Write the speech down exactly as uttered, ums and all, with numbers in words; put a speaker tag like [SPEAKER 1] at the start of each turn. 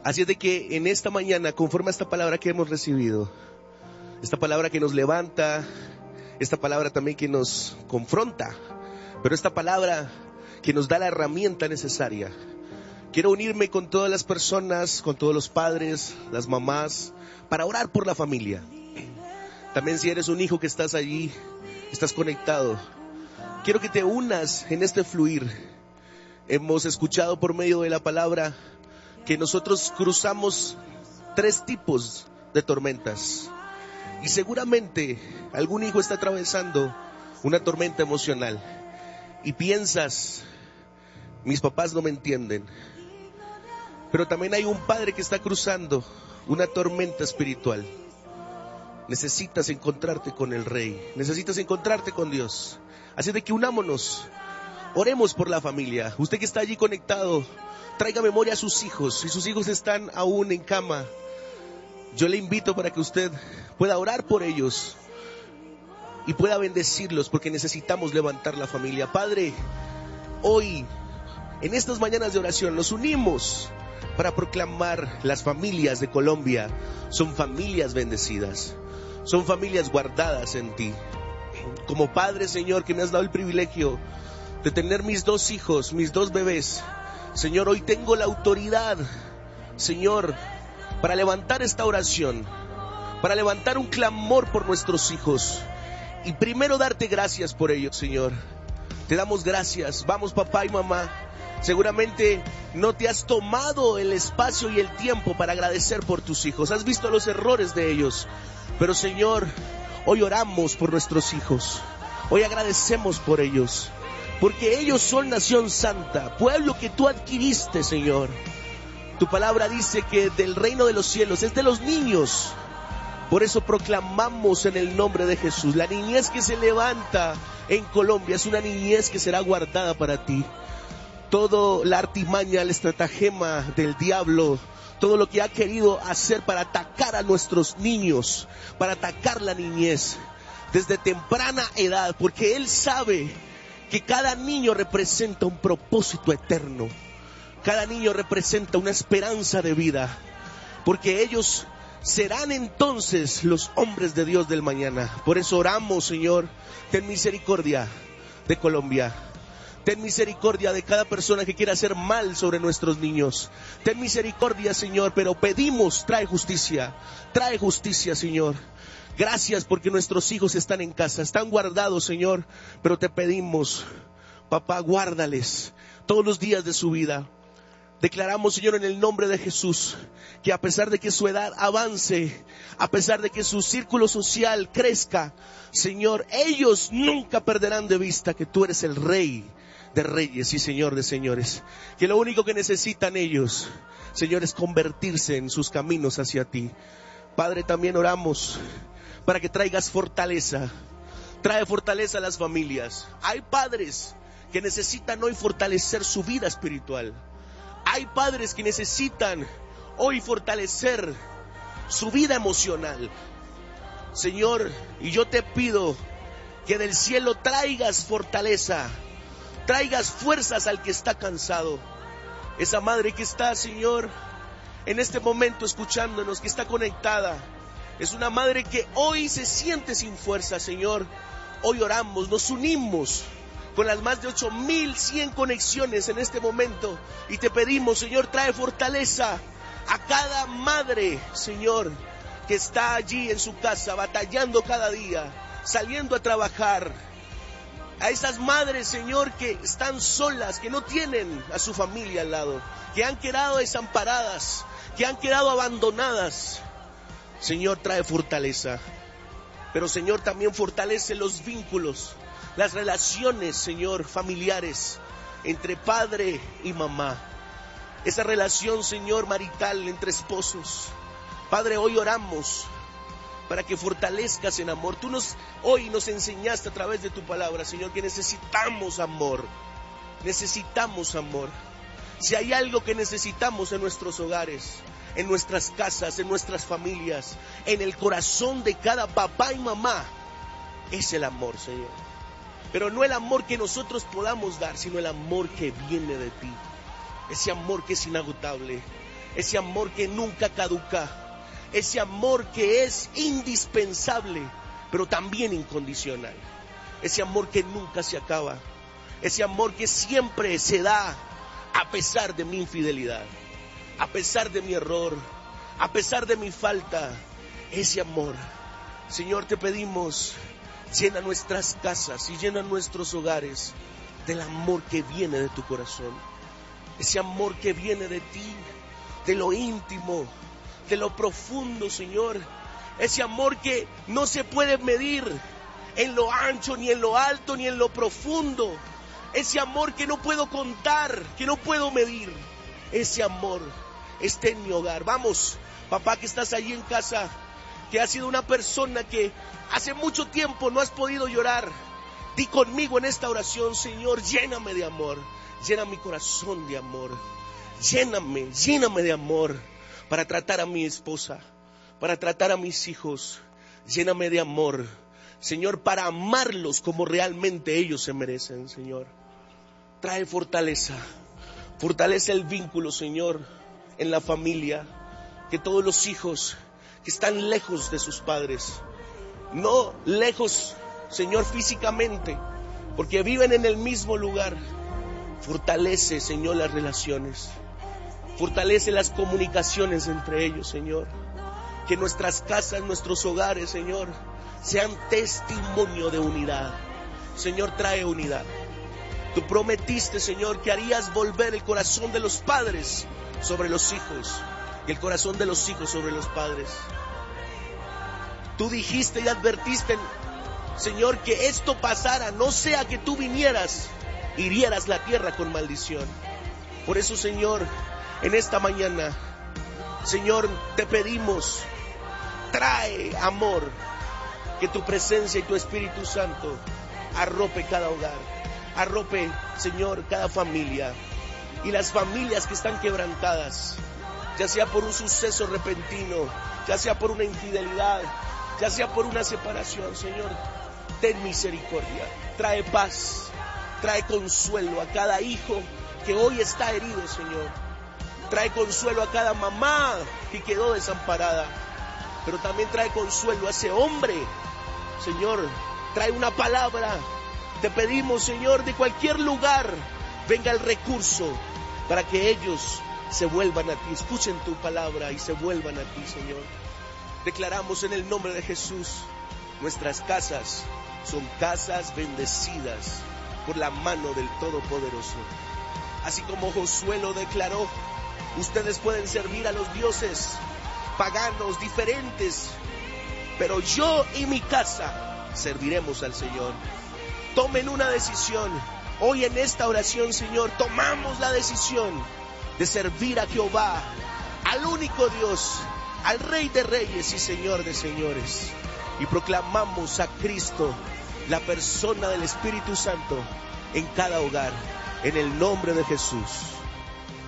[SPEAKER 1] Así es de que en esta mañana, conforme a esta palabra que hemos recibido, esta palabra que nos levanta, esta palabra también que nos confronta, pero esta palabra que nos da la herramienta necesaria, quiero unirme con todas las personas, con todos los padres, las mamás, para orar por la familia. También si eres un hijo que estás allí, estás conectado, quiero que te unas en este fluir. Hemos escuchado por medio de la palabra que nosotros cruzamos tres tipos de tormentas. Y seguramente algún hijo está atravesando una tormenta emocional. Y piensas, mis papás no me entienden. Pero también hay un padre que está cruzando una tormenta espiritual. Necesitas encontrarte con el Rey. Necesitas encontrarte con Dios. Así de que unámonos. Oremos por la familia. Usted que está allí conectado, traiga memoria a sus hijos. Si sus hijos están aún en cama, yo le invito para que usted pueda orar por ellos y pueda bendecirlos, porque necesitamos levantar la familia. Padre, hoy, en estas mañanas de oración, nos unimos para proclamar: las familias de Colombia son familias bendecidas, son familias guardadas en ti. Como Padre, Señor, que me has dado el privilegio de tener mis dos hijos, mis dos bebés, Señor, hoy tengo la autoridad, Señor, para levantar esta oración, para levantar un clamor por nuestros hijos, y primero darte gracias por ellos, Señor. Te damos gracias. Vamos, papá y mamá, seguramente no te has tomado el espacio y el tiempo para agradecer por tus hijos, has visto los errores de ellos, pero Señor, hoy oramos por nuestros hijos, hoy agradecemos por ellos, porque ellos son nación santa, pueblo que tú adquiriste, Señor. Tu palabra dice que del reino de los cielos es de los niños. Por eso proclamamos en el nombre de Jesús: la niñez que se levanta en Colombia es una niñez que será guardada para ti. Todo la artimaña, el estratagema del diablo, todo lo que ha querido hacer para atacar a nuestros niños, para atacar la niñez desde temprana edad, porque él sabe que cada niño representa un propósito eterno. Cada niño representa una esperanza de vida, porque ellos serán entonces los hombres de Dios del mañana. Por eso oramos, Señor, ten misericordia de Colombia. Ten misericordia de cada persona que quiera hacer mal sobre nuestros niños. Ten misericordia, Señor, pero pedimos, trae justicia, trae justicia, Señor. Gracias porque nuestros hijos están en casa, están guardados, Señor, pero te pedimos, papá, guárdales todos los días de su vida. Declaramos, Señor, en el nombre de Jesús, que a pesar de que su edad avance, a pesar de que su círculo social crezca, Señor, ellos nunca perderán de vista que tú eres el Rey de reyes y Señor de señores. Que lo único que necesitan ellos, Señor, es convertirse en sus caminos hacia ti. Padre, también oramos para que traigas fortaleza. Trae fortaleza a las familias. Hay padres que necesitan hoy fortalecer su vida espiritual. Hay padres que necesitan hoy fortalecer su vida emocional. Señor, y yo te pido que del cielo traigas fortaleza, traigas fuerzas al que está cansado. Esa madre que está, Señor, en este momento escuchándonos, que está conectada, es una madre que hoy se siente sin fuerza, Señor. Hoy oramos, nos unimos con las más de ocho mil cien conexiones en este momento y te pedimos, Señor, trae fortaleza a cada madre, Señor, que está allí en su casa batallando cada día, saliendo a trabajar. A esas madres, Señor, que están solas, que no tienen a su familia al lado, que han quedado desamparadas, que han quedado abandonadas. Señor, trae fortaleza. Pero, Señor, también fortalece los vínculos, las relaciones, Señor, familiares, entre padre y mamá. Esa relación, Señor, marital entre esposos. Padre, hoy oramos para que fortalezcas en amor. Tú nos, hoy nos enseñaste a través de tu palabra, Señor, que necesitamos amor. Necesitamos amor. Si hay algo que necesitamos en nuestros hogares, en nuestras casas, en nuestras familias, en el corazón de cada papá y mamá, es el amor, Señor. Pero no el amor que nosotros podamos dar, sino el amor que viene de ti. Ese amor que es inagotable, ese amor que nunca caduca, ese amor que es indispensable, pero también incondicional, ese amor que nunca se acaba, ese amor que siempre se da a pesar de mi infidelidad, a pesar de mi error, a pesar de mi falta. Ese amor, Señor, te pedimos, llena nuestras casas y llena nuestros hogares del amor que viene de tu corazón, ese amor que viene de ti, de lo íntimo, de lo profundo, Señor, ese amor que no se puede medir en lo ancho, ni en lo alto, ni en lo profundo, ese amor que no puedo contar, que no puedo medir. Ese amor esté en mi hogar. Vamos, papá que estás allí en casa, que has sido una persona que hace mucho tiempo no has podido llorar, di conmigo en esta oración: Señor, lléname de amor, llena mi corazón de amor, lléname, lléname de amor para tratar a mi esposa, para tratar a mis hijos, lléname de amor, Señor, para amarlos como realmente ellos se merecen, Señor. Trae fortaleza, fortalece el vínculo, Señor, en la familia, que todos los hijos que están lejos de sus padres, no lejos, Señor, físicamente, porque viven en el mismo lugar, fortalece, Señor, las relaciones, fortalece las comunicaciones entre ellos, Señor. Que nuestras casas, nuestros hogares, Señor, sean testimonio de unidad. Señor, trae unidad. Tú prometiste, Señor, que harías volver el corazón de los padres sobre los hijos y el corazón de los hijos sobre los padres. Tú dijiste y advertiste, Señor, que esto pasara, no sea que tú vinieras y hirieras la tierra con maldición. Por eso, Señor, en esta mañana, Señor, te pedimos, trae amor, que tu presencia y tu Espíritu Santo arrope cada hogar, arrope, Señor, cada familia, y las familias que están quebrantadas, ya sea por un suceso repentino, ya sea por una infidelidad, ya sea por una separación. Señor, ten misericordia, trae paz, trae consuelo a cada hijo que hoy está herido, Señor. Trae consuelo a cada mamá que quedó desamparada, pero también trae consuelo a ese hombre. Señor, trae una palabra. Te pedimos, Señor, de cualquier lugar venga el recurso para que ellos se vuelvan a ti, escuchen tu palabra y se vuelvan a ti, Señor. Declaramos en el nombre de Jesús, nuestras casas son casas bendecidas por la mano del Todopoderoso. Así como Josué lo declaró, ustedes pueden servir a los dioses paganos diferentes, pero yo y mi casa serviremos al Señor. Tomen una decisión. Hoy en esta oración, Señor, tomamos la decisión de servir a Jehová, al único Dios, al Rey de Reyes y Señor de Señores. Y proclamamos a Cristo, la persona del Espíritu Santo, en cada hogar, en el nombre de Jesús.